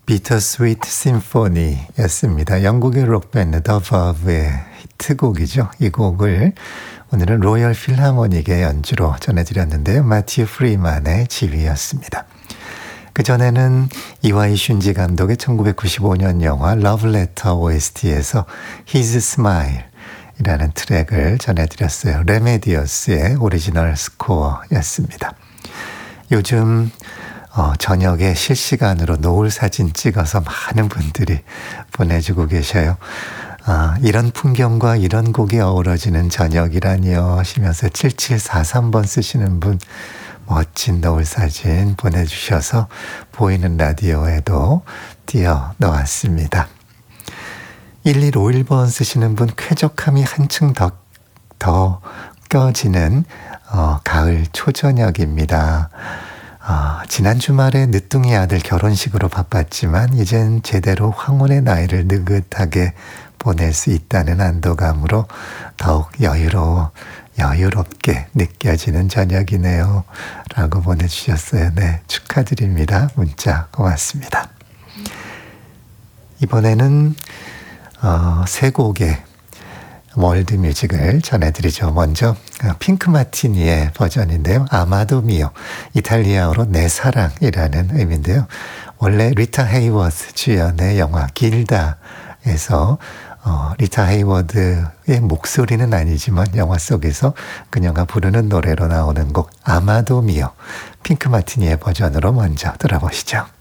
비터스위트 심포니였습니다. 영국의 록밴드 더 버브의 히트곡이죠. 이 곡을 오늘은 로열 필하모닉의 연주로 전해드렸는데요. 마티유 프리만의 지휘였습니다. 그전에는 이와이 슌지 감독의 1995년 영화 러브레터 OST에서 His Smile 이라는 트랙을 전해드렸어요. 레메디어스의 오리지널 스코어였습니다. 요즘 저녁에 실시간으로 노을 사진 찍어서 많은 분들이 보내주고 계셔요. 이런 풍경과 이런 곡이 어우러지는 저녁이라니요 하시면서 7743번 쓰시는 분 멋진 노을 사진 보내주셔서 보이는 라디오에도 띄워 넣었습니다. 1151번 쓰시는 분 쾌적함이 한층 더 껴지는 가을 초저녁입니다. 지난 주말에 늦둥이 아들 결혼식으로 바빴지만 이젠 제대로 황혼의 나이를 느긋하게 보낼 수 있다는 안도감으로 더욱 여유롭게 느껴지는 저녁이네요. 라고 보내주셨어요. 네, 축하드립니다. 문자 고맙습니다. 이번에는 세 곡의 월드뮤직을 전해드리죠. 먼저 핑크 마티니의 버전인데요. 아마도 미오, 이탈리아어로 내 사랑이라는 의미인데요. 원래 리타 헤이워드 주연의 영화 길다에서 리타 헤이워드의 목소리는 아니지만 영화 속에서 그녀가 부르는 노래로 나오는 곡 아마도 미오, 핑크 마티니의 버전으로 먼저 들어보시죠.